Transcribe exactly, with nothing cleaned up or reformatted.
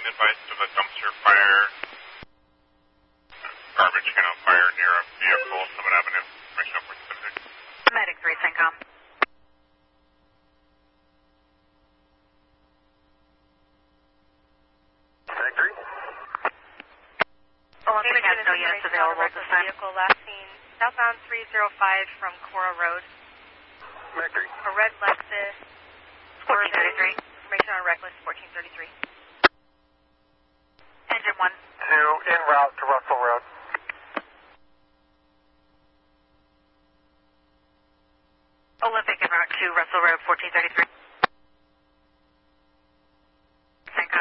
advised of a dumpster fire, garbage can on fire near a vehicle, Summit Avenue. Information on four seven six. Medic three, CENTCOM. Medic three. Olympic has no units available at this time. Vehicle last seen southbound three oh five from Cora Road. Medic three. A red Lexus. fourteen thirty-three. Information on reckless fourteen thirty-three. Engine one. Two en route to Rough